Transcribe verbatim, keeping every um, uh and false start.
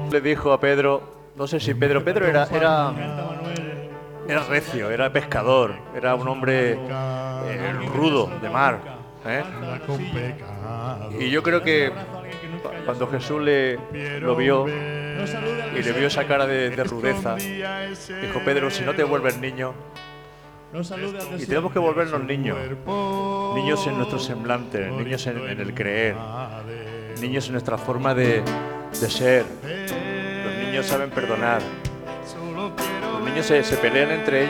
Le dijo a Pedro, no sé si Pedro, Pedro era, era, era recio, era pescador, era un hombre eh, rudo, de mar. ¿eh? Y yo creo que cuando Jesús le lo vio y le vio esa cara de, de rudeza, dijo, Pedro, si no te vuelves niño, y tenemos que volvernos niños, niños en nuestro semblante, niños en, en el creer, niños en nuestra forma de, de ser. Los niños saben perdonar, los niños se, se pelean entre ellos.